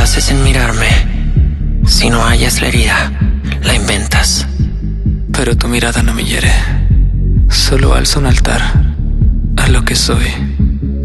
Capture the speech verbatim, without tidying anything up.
haces sin mirarme. Si no hallas la herida, la inventas. Pero tu mirada no me hiere. Solo alza un altar a lo que soy.